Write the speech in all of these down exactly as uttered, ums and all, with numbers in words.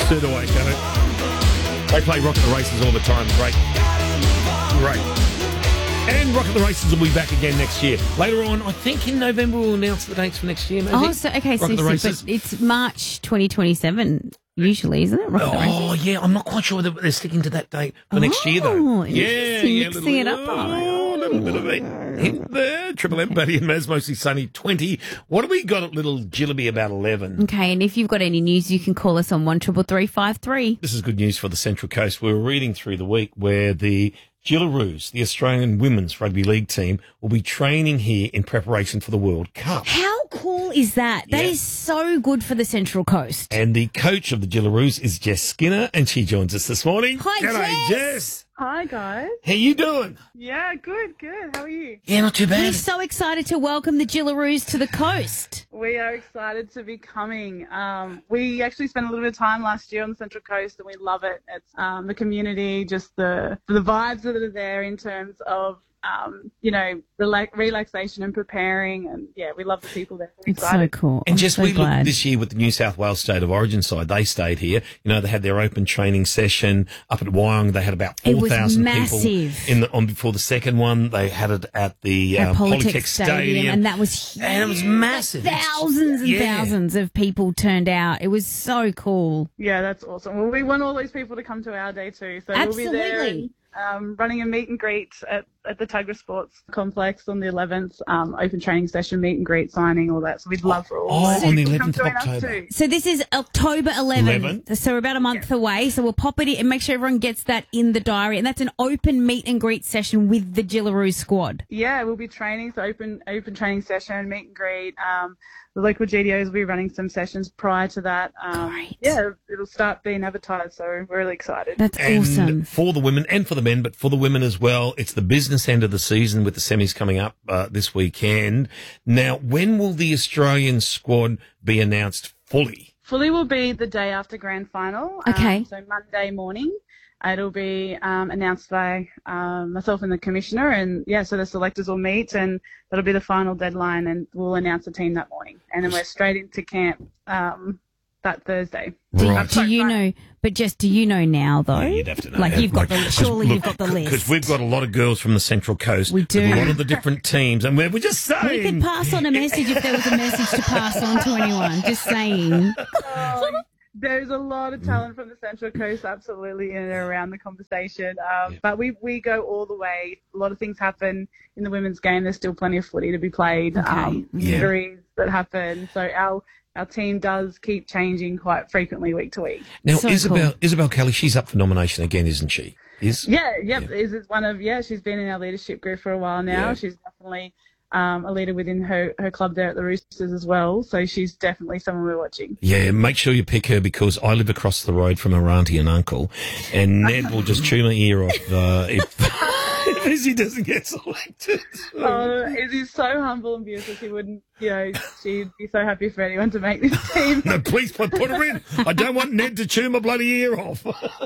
So do I, Shannon. They play Rock at the Races all the time. Great. Great. And Rock at the Races will be back again next year. Later on, I think in November we'll announce the dates for next year, maybe. Oh, so, okay, Rock so, at the so Races. but it's March twenty twenty-seven usually, isn't it? Rock at the Races? Oh, yeah, I'm not quite sure whether they're sticking to that date for next year, though. Oh, Yeah, interesting. yeah, Mixing it up, are they? Oh, a little bit of a hint there. Triple M, Buddy and Maz, mostly sunny, twenty. What have we got at Little Jillaby about eleven? Okay, and if you've got any news, you can call us on one triple three five three. This is good news for the Central Coast. We were reading through the week where the Jillaroos, the Australian women's rugby league team, will be training here in preparation for the World Cup. How cool is that? That Yeah. is so good for the Central Coast. And the coach of the Jillaroos is Jess Skinner, and she joins us this morning. Hi, G'day, Jess. Jess. Hi, guys. How you doing? Yeah, good, good. How are you? Yeah, not too We're bad. so excited to welcome the Jillaroos to the coast. We are excited to be coming. Um, we actually spent a little bit of time last year on the Central Coast, and we love it. It's um, the community, just the the vibes that are there in terms of um, you know, relax, relaxation and preparing, and yeah, we love the people there. We're It's so excited. cool. And I'm just so we glad. looked this year with the New South Wales State of Origin side. They stayed here. You know, they had their open training session up at Wyong. They had about It four was thousand people massive. in the on before the second one. They had it at the At um, Polytech Polytech Stadium, Stadium, and that was huge. And it was massive. Like thousands and Yeah. thousands of people turned out. It was so cool. Yeah, that's awesome. Well, we want all these people to come to our day too, so we'll be there. Absolutely. And, um, running a meet and greet at, at the Tuggerah Sports Complex on the eleventh, um, open training session, meet and greet, signing, all that. So we'd love for all Oh, those on the people to come eleventh of join us October. too. So this is October eleventh. eleventh. So we're about a month away. So we'll pop it in and make sure everyone gets that in the diary. And that's an open meet and greet session with the Jillaroo squad. Yeah, we'll be training, so open open training session, meet and greet. Um, the local G D Os will be running some sessions prior to that. Um, Great. Yeah, it'll start being advertised, so we're really excited. That's And awesome. for the women and for the men, but for the women as well, it's the business end of the season with the semis coming up uh, this weekend. Now, when will the Australian squad be announced fully? Fully will be the day after grand final. Okay. Um, so Monday morning. It'll be um, announced by um, myself and the commissioner, and yeah, so the selectors will meet, and that'll be the final deadline, and we'll announce the team that morning, and then we're straight into camp um, that Thursday. Do, Right. do you know, but just do you know now though? Yeah, you'd have to know. Like that. you've got Like, the, 'cause surely look, you've got the list. Because we've got a lot of girls from the Central Coast. We do. with A lot of the different teams, and we're, we're just saying. We could pass on a message if there was a message to pass on to anyone. Just saying. Oh, there's a lot of talent from the Central Coast, absolutely, in and around the conversation. Um, Yeah. But we we go all the way. A lot of things happen in the women's game. There's still plenty of footy to be played. Okay. Um, Yeah. injuries that happen. So our our team does keep changing quite frequently week to week. Now, So Isabel, cool. Isabel Kelly, she's up for nomination again, isn't she? Is Yeah, yep. Yeah. Is is one of yeah. She's been in our leadership group for a while now. Yeah. She's definitely um, a leader within her, her club there at the Roosters as well. So she's definitely someone we're watching. Yeah, make sure you pick her because I live across the road from her auntie and uncle, and Ned will just chew my ear off uh, if, if Izzy doesn't get selected. Oh, Izzy's so humble and beautiful. She wouldn't, you know, she'd be so happy for anyone to make this team. No, please put, put her in. I don't want Ned to chew my bloody ear off.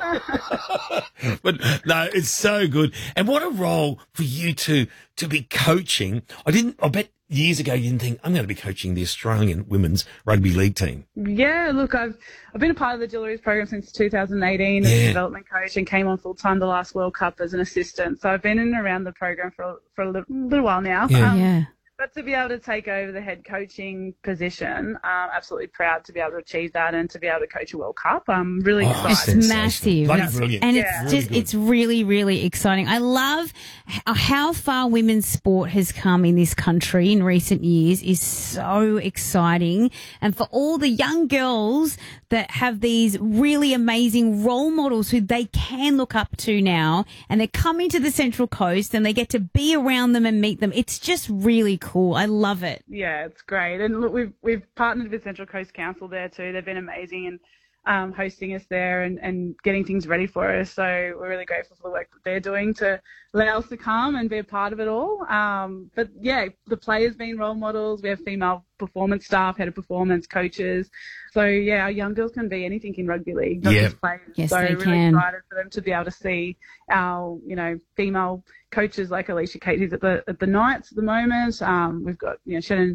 But no, it's so good. And what a role for you to to be coaching. I didn't. I bet years ago you didn't think I'm going to be coaching the Australian women's rugby league team. Yeah, look, I've I've been a part of the Jillaroos program since two thousand eighteen as Yeah. a development coach, and came on full time the last World Cup as an assistant. So I've been in and around the program for for a little, little while now. Yeah. Um, Yeah. But to be able to take over the head coaching position, um, absolutely proud to be able to achieve that and to be able to coach a World Cup. I'm really Oh, excited. It's sensational. massive. Bloody brilliant. And Yeah. it's Really just, good. it's really, really exciting. I love h- how far women's sport has come in this country in recent years is so exciting. And for all the young girls that have these really amazing role models who they can look up to now, and they're coming to the Central Coast and they get to be around them and meet them. It's just really cool. I love it. Yeah, it's great. And look, we've we've partnered with Central Coast Council there too. They've been amazing and um, hosting us there and, and getting things ready for us. So we're really grateful for the work that they're doing to allow us to come and be a part of it all. Um, but yeah, the players being role models. We have female performance staff, head of performance, coaches. So yeah, our young girls can be anything in rugby league, not Yeah. just players. Yes, so they really can. excited for them to be able to see our, you know, female coaches like Alicia Kate, who's at the at the Knights at the moment. Um, we've got, you know, Shannon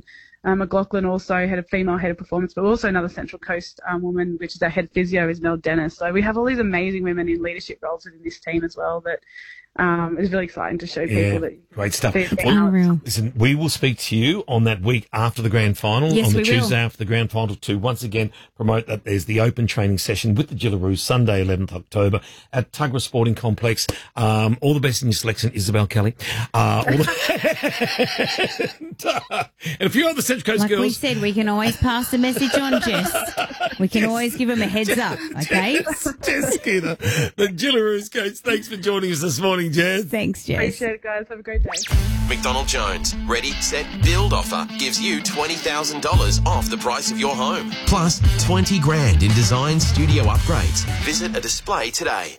Um, McLaughlin also had a female head of performance, but also another Central Coast um, woman, which is our head physio, is Mel Dennis. So we have all these amazing women in leadership roles within this team as well that um, is really exciting to show people Yeah, that. great stuff. They're Well, Unreal. listen, we will speak to you on that week after the grand final, Yes, on the we will. Tuesday after the grand final, to once again promote that there's the open training session with the Gillaroos, Sunday, eleventh October at Tuggerah Sporting Complex. Um, all the best in your selection, Isabel Kelly. Uh, all the- and, uh, and a few other Central Coast Like girls. we said, we can always pass the message on, Jess. We can always give them a heads up, okay? Jess, Jess Skinner, the Gillaroos coach. Thanks for joining us this morning, Jess. Thanks, Jess. Appreciate it, guys. Have a great day. McDonald Jones Ready, Set, Build offer gives you twenty thousand dollars off the price of your home. Plus twenty grand in design studio upgrades. Visit a display today.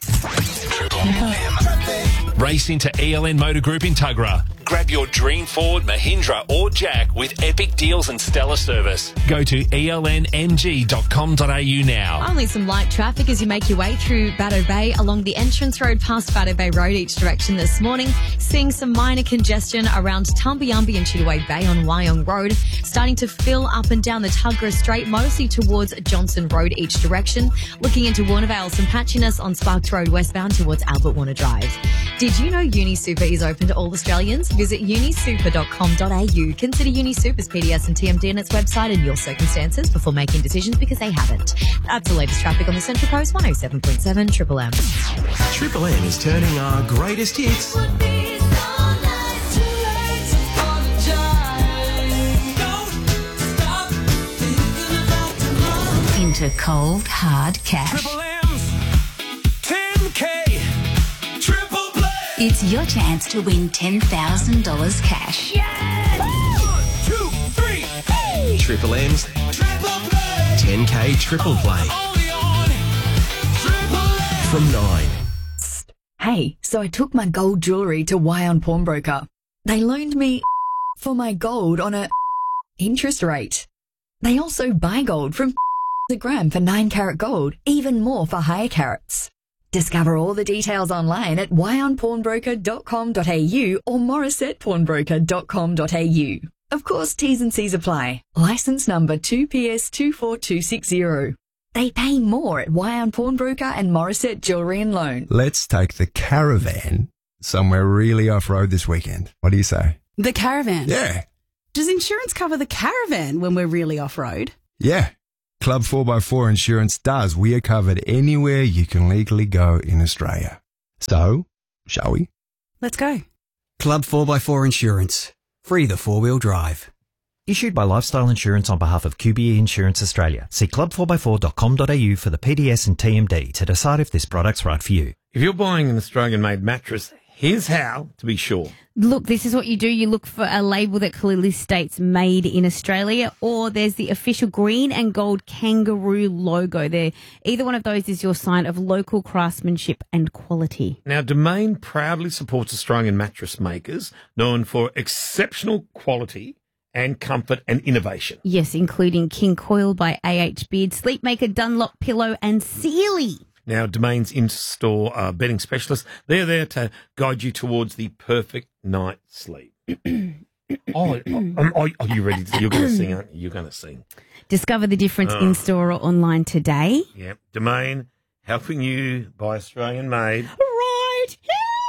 Race into E L N Motor Group in Tuggerah. Grab your dream Ford, Mahindra or Jack with epic deals and stellar service. Go to E L N M G dot com dot A U now. Only some light traffic as you make your way through Batto Bay along the entrance road past Batto Bay Road each direction this morning. Seeing some minor congestion around Tumbiumbi and Chitaway Bay on Wyong Road. Starting to fill up and down the Tuggerah Straight, mostly towards Johnson Road each direction. Looking into Warnervale, some patchiness on Sparks Road westbound towards Albert Warner Drive. Did you know UniSuper is open to all Australians? Visit unisuper dot com dot A U. Consider UniSuper's P D S and T M D on its website and your circumstances before making decisions, because they haven't. That's the latest traffic on the Central Coast, one oh seven point seven Triple M. Triple M is turning our greatest hits into cold, hard cash. Triple M's ten K Triple Play. It's your chance to win ten thousand dollars cash. One, two, three, hey! Triple M's Triple Play. ten K Triple Play Only on Triple M. from nine. Hey, so I took my gold jewellery to Wyong Pawnbroker. They loaned me for my gold on a interest rate. They also buy gold from a gram for nine carat gold, even more for higher carats. Discover all the details online at wyong pawnbroker dot com dot A U or morissette pawnbroker dot com dot A U. Of course, T's and C's apply. License number two P S two four two six zero. They pay more at Wyong Pawnbroker and Morissette Jewellery and Loan. Let's take the caravan somewhere really off-road this weekend. What do you say? The caravan? Yeah. Does insurance cover the caravan when we're really off-road? Yeah. Club four by four Insurance does. We are covered anywhere you can legally go in Australia. So, shall we? Let's go. Club four by four Insurance. Free the four-wheel drive. Issued by Lifestyle Insurance on behalf of Q B E Insurance Australia. See club four by four dot com dot A U for the P D S and T M D to decide if this product's right for you. If you're buying an Australian-made mattress, here's how to be sure. Look, this is what you do. You look for a label that clearly states made in Australia, or there's the official green and gold kangaroo logo there. Either one of those is your sign of local craftsmanship and quality. Now, Domain proudly supports Australian mattress makers known for exceptional quality and comfort and innovation. Yes, including King Coil by A H Beard, Sleepmaker, Dunlop Pillow and Sealy. Now, Domain's in-store uh, bedding specialists, they're there to guide you towards the perfect night's sleep. oh, um, oh, are you ready? To, you're going to sing, aren't you? You're going to sing. Discover the difference Oh. in-store or online today. Yep, Domain, helping you buy Australian-made. Right here.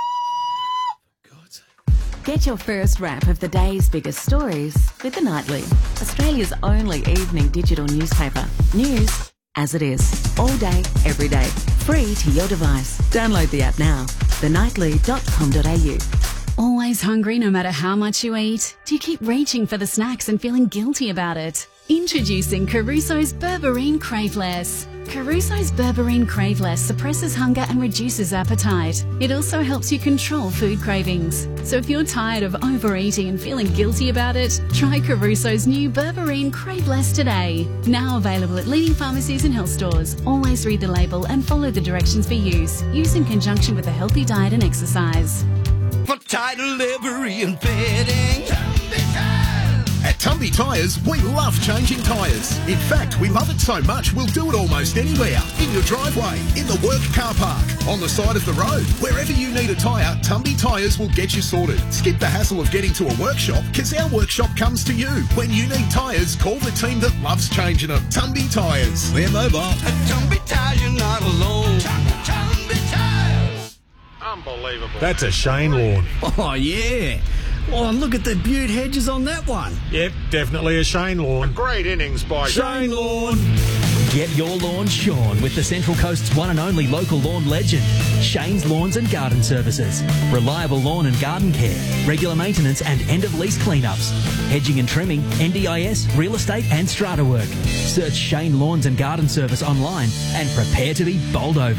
Get your first wrap of the day's biggest stories with The Nightly, Australia's only evening digital newspaper. News as it is, all day, every day, free to your device. Download the app now, the nightly dot com dot A U. Always hungry no matter how much you eat? Do you keep reaching for the snacks and feeling guilty about it? Introducing Caruso's Berberine Craveless. Caruso's Berberine Craveless suppresses hunger and reduces appetite. It also helps you control food cravings. So if you're tired of overeating and feeling guilty about it, try Caruso's new Berberine Craveless today. Now available at leading pharmacies and health stores. Always read the label and follow the directions for use. Use in conjunction with a healthy diet and exercise. For tight delivery and fitting, at Tumby Tyres, we love changing tyres. In fact, we love it so much we'll do it almost anywhere. In your driveway, in the work car park, on the side of the road. Wherever you need a tyre, Tumby Tyres will get you sorted. Skip the hassle of getting to a workshop because our workshop comes to you. When you need tyres, call the team that loves changing them. Tumby Tyres. We're mobile. At Tumby Tyres, you're not alone. Tumby Tyres. Unbelievable. That's a Shane lawn. Oh, yeah. Oh, look at the beaut hedges on that one. Yep, definitely a Shane lawn. A great innings by Shane lawn. Get your lawn shorn with the Central Coast's one and only local lawn legend, Shane's Lawns and Garden Services. Reliable lawn and garden care, regular maintenance and end-of-lease cleanups, hedging and trimming, N D I S, real estate and strata work. Search Shane Lawns and Garden Service online and prepare to be bowled over.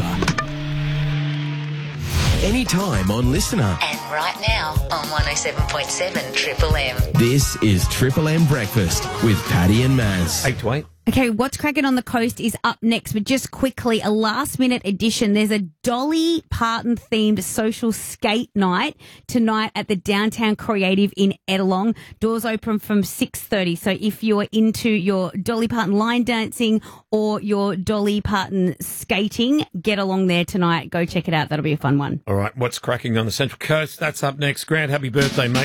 Anytime on Listener. And right now on one oh seven point seven Triple M. This is Triple M Breakfast with Paddy and Maz. Eight to eight. Okay, what's cracking on the coast is up next, but just quickly, a last-minute edition. There's a Dolly Parton-themed social skate night tonight at the Downtown Creative in Ettalong. Doors open from six thirty, so if you're into your Dolly Parton line dancing or your Dolly Parton skating, get along there tonight. Go check it out. That'll be a fun one. All right, what's cracking on the Central Coast? That's up next. Grant, happy birthday, mate.